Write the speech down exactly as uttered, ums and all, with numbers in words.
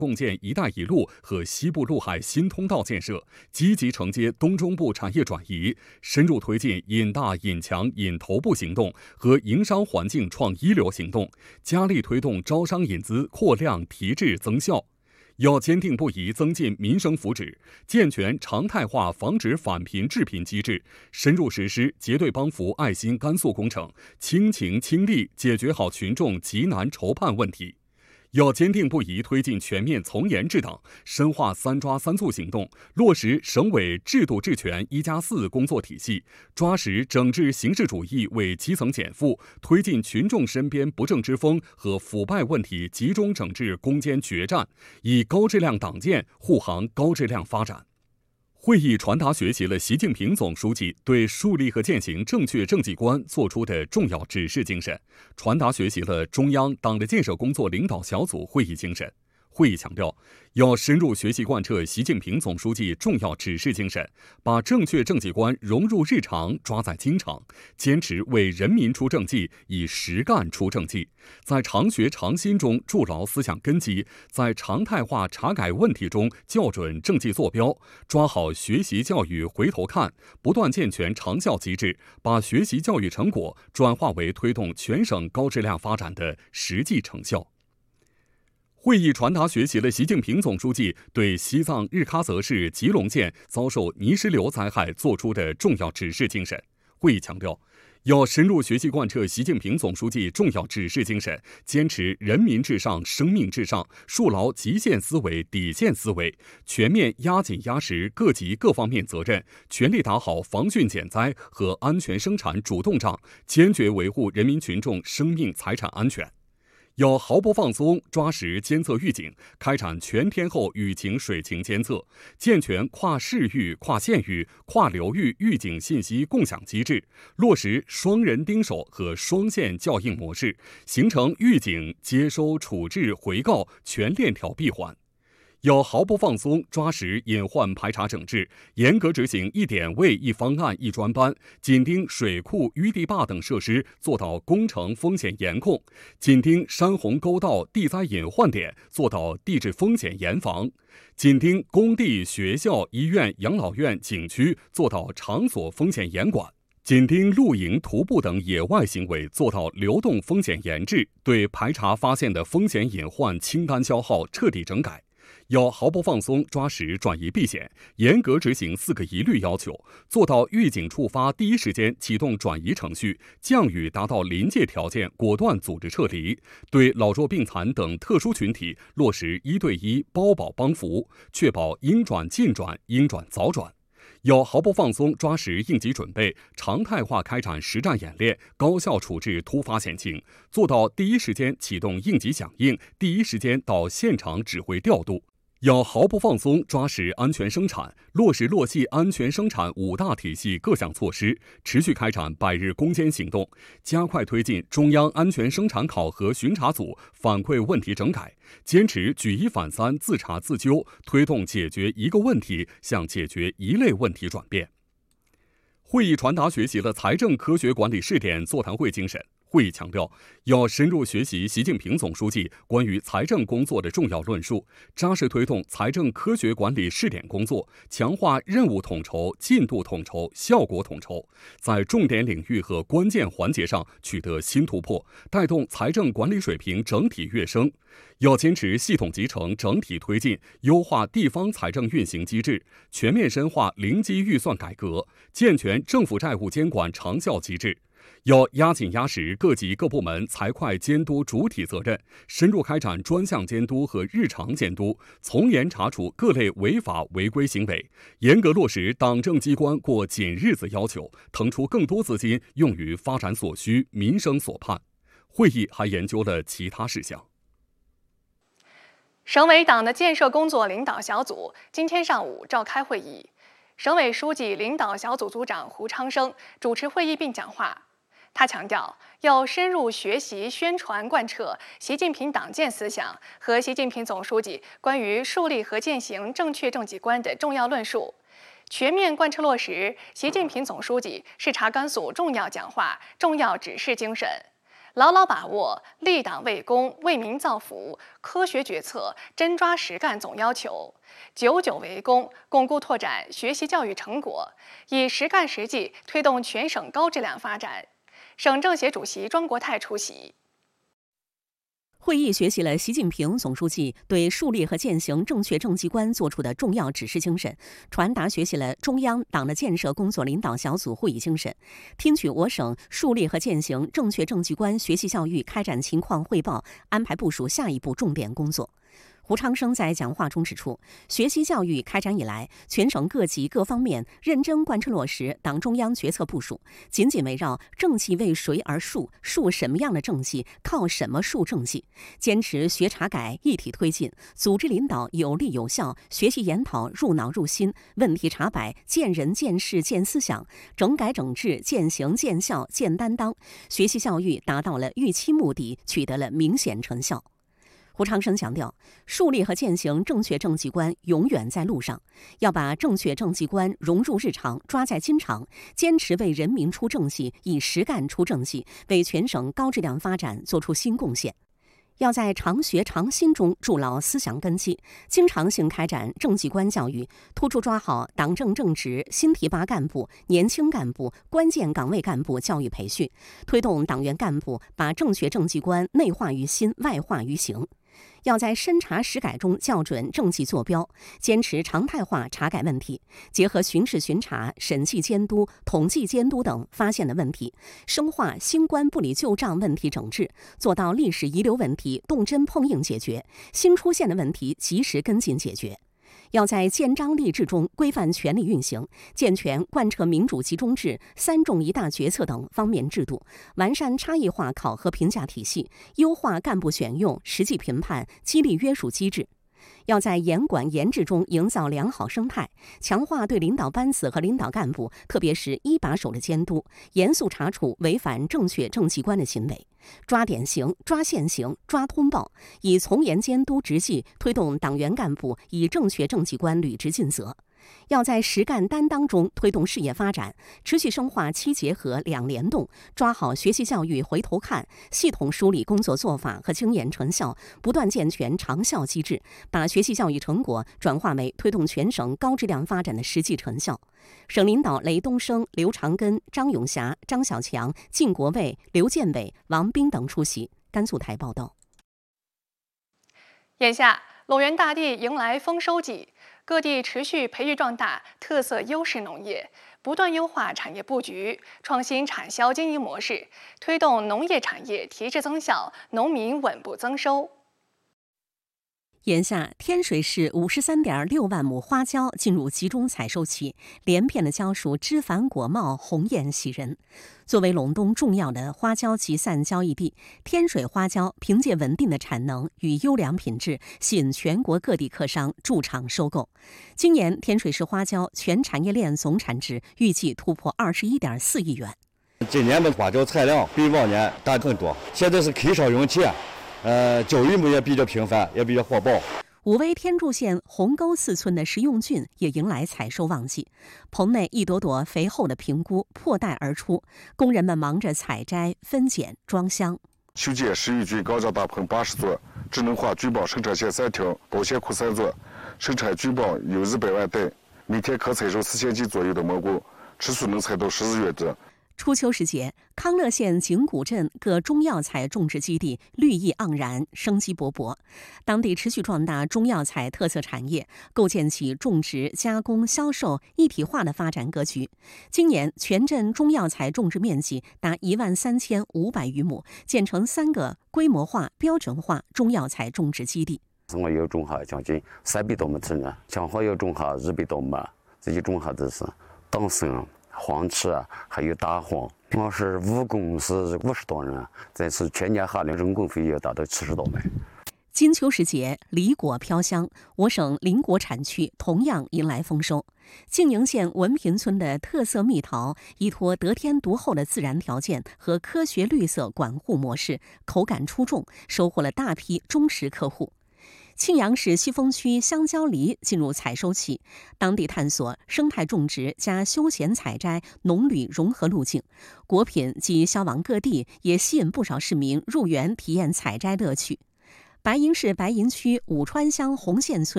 共建“一带一路”和西部陆海新通道建设，积极承接东中部产业转移，深入推进引大引强引头部行动和营商环境创一流行动，加力推动招商引资扩量提质增效。要坚定不移增进民生福祉，健全常态化防止返贫致贫机制，深入实施结对帮扶爱心甘肃工程，倾情倾力解决好群众急难愁盼问题。要坚定不移推进全面从严治党，深化三抓三促行动，落实省委制度治权一加四工作体系，抓实整治形式主义为基层减负，推进群众身边不正之风和腐败问题集中整治攻坚决战，以高质量党建护航高质量发展。会议传达学习了习近平总书记对树立和践行正确政绩观作出的重要指示精神，传达学习了中央党的建设工作领导小组会议精神。会议强调，要深入学习贯彻习近平总书记重要指示精神，把正确政绩观融入日常，抓在经常，坚持为人民出政绩，以实干出政绩，在常学常新中筑牢思想根基，在常态化查改问题中校准政绩坐标，抓好学习教育回头看，不断健全长效机制，把学习教育成果转化为推动全省高质量发展的实际成效。会议传达学习了习近平总书记对西藏日喀则市吉隆县遭受泥石流灾害作出的重要指示精神。会议强调，要深入学习贯彻习近平总书记重要指示精神，坚持人民至上、生命至上，树牢极限思维、底线思维，全面压紧压实各级各方面责任，全力打好防汛减灾和安全生产主动仗，坚决维护人民群众生命财产安全。要毫不放松，抓实监测预警，开展全天候雨情水情监测，健全跨市域、跨县域、跨流域预警信息共享机制，落实双人盯守和双线校应模式，形成预警、接收、处置、回告全链条闭环。要毫不放松，抓实隐患排查整治，严格执行一点位一方案一专班，紧盯水库、淤地坝等设施，做到工程风险严控；紧盯山洪沟道、地灾隐患点，做到地质风险严防；紧盯工地、学校、医院、养老院、景区，做到场所风险严管；紧盯露营、徒步等野外行为，做到流动风险严治，对排查发现的风险隐患清单消耗彻底整改。要毫不放松，抓实转移避险，严格执行四个一律要求，做到预警触发第一时间启动转移程序，降雨达到临界条件果断组织撤离，对老弱病残等特殊群体落实一对一包保帮扶，确保应转尽转、应转早转。要毫不放松，抓实应急准备，常态化开展实战演练，高效处置突发险情，做到第一时间启动应急响应，第一时间到现场指挥调度。要毫不放松，抓实安全生产，落实落细安全生产五大体系各项措施，持续开展百日攻坚行动，加快推进中央安全生产考核巡查组反馈问题整改，坚持举一反三、自查自纠，推动解决一个问题向解决一类问题转变。会议传达学习了财政科学管理试点座谈会精神。会议强调，要深入学习习近平总书记关于财政工作的重要论述，扎实推动财政科学管理试点工作，强化任务统筹、进度统筹、效果统筹，在重点领域和关键环节上取得新突破，带动财政管理水平整体跃升。要坚持系统集成、整体推进，优化地方财政运行机制，全面深化零基预算改革，健全政府债务监管长效机制。要压紧压实各级各部门财会监督主体责任，深入开展专项监督和日常监督，从严查处各类违法违规行为，严格落实党政机关过紧日子要求，腾出更多资金用于发展所需、民生所盼。会议还研究了其他事项。 省委党的建设工作领导小组今天上午召开会议，省委书记领导小组组长胡昌生主持会议并讲话。他强调，要深入学习、宣传、贯彻习近平党建思想和习近平总书记关于树立和践行正确政绩观的重要论述，全面贯彻落实习近平总书记视察甘肃重要讲话、重要指示精神， 牢牢把握立党为公、为民造福、科学决策、真抓实干总要求，久久为功，巩固拓展学习教育成果，以实干实际推动全省高质量发展。省政协主席庄国泰出席。 会议学习了习近平总书记对树立和践行正确政绩观作出的重要指示精神，传达学习了中央党的建设工作领导小组会议精神，听取我省树立和践行正确政绩观学习教育开展情况汇报，安排部署下一步重点工作。胡昌生在讲话中指出，学习教育开展以来，全省各级各方面认真贯彻落实党中央决策部署，紧紧围绕政绩为谁而树，树什么样的政绩，靠什么树政绩，坚持学查改一体推进，组织领导有力有效，学习研讨入脑入心，问题查摆见人见事见思想，整改整治见行见效见担当，学习教育达到了预期目的，取得了明显成效。胡昌生强调，树立和践行正确政绩观永远在路上，要把正确政绩观融入日常，抓在筋肠，坚持为人民出政绩，以实干出政绩，为全省高质量发展做出新贡献。要在常学常新中筑牢思想根基，经常性开展政绩观教育，突出抓好党政正直、新提拔干部、年轻干部、关键岗位干部教育培训，推动党员干部把正确政绩观内化于心、外化于行。要在审查实改中校准政绩坐标，坚持常态化查改问题，结合巡视巡查、审计监督、统计监督等发现的问题，深化新官不理旧账问题整治，做到历史遗留问题动真碰硬解决，新出现的问题及时跟进解决。要在建章立制中规范权力运行，健全贯彻民主集中制、三重一大决策等方面制度，完善差异化考核评价体系，优化干部选用、实际评判、激励约束机制。要在严管严治中营造良好生态，强化对领导班子和领导干部，特别是一把手的监督，严肃查处违反正确政绩观的行为，抓典型、抓现行、抓通报，以从严监督执纪推动党员干部以正确政绩观履职尽责。要在实干担当中推动事业发展，持续深化七结合两联动，抓好学习教育回头看，系统梳理工作做法和经验成效，不断健全长效机制，把学习教育成果转化为推动全省高质量发展的实际成效。省领导雷东升、刘长根、张永霞、张小强、靳国卫、刘建伟、王斌等出席。甘肃台报道。 眼下，陇源大地迎来丰收季，各地持续培育壮大特色优势农业，不断优化产业布局，创新产销经营模式，推动农业产业提质增效，农民稳步增收。 眼下，天水市五十三点六万亩花椒进入集中采收期，连片的蕉树枝繁果茂，红艳喜人。作为陇东重要的花椒集散交易地，天水花椒凭借稳定的产能与优良品质，吸引全国各地客商驻场收购。今年，天水市花椒全产业链总产值预计突破二十一点四亿元。 今年的花椒产量比往年大很多，现在是开烧用期。呃，交易也比较频繁，也比较火爆。 武威天柱县红沟四村的食用菌也迎来采收旺季，棚内一朵朵肥厚的平菇破袋而出，工人们忙着采摘、分拣、装箱。 修建食用菌高架大棚八十座，智能化菌宝生产线三条，保鲜库三座，生产菌宝有一百万袋，每天可采收四千斤左右的蘑菇，吃素能采到十日月子。 初秋时节，康乐县景谷镇各中药材种植基地绿意盎然，生机勃勃。当地持续壮大中药材特色产业，构建起种植、加工、销售一体化的发展格局。今年，全镇中药材种植面积达一万三千五百余亩，建成三个规模化、标准化中药材种植基地。 我要种下将近三百多亩地呢，将好要种下二百多亩，这些种下的是党参、黄芪啊，还有大黄。我是务工是五十多人，这次全年下来人工费要达到七十多万。 金秋时节，梨果飘香，我省林果产区同样迎来丰收。静营县文平村的特色蜜桃，依托得天独厚的自然条件和科学绿色管护模式，口感出众，收获了大批忠实客户。 庆阳市西峰区香蕉梨进入采收期，当地探索生态种植加休闲采摘、农旅融合路径，果品及销往各地，也吸引不少市民入园体验采摘乐趣。白银市白银区武川乡红线村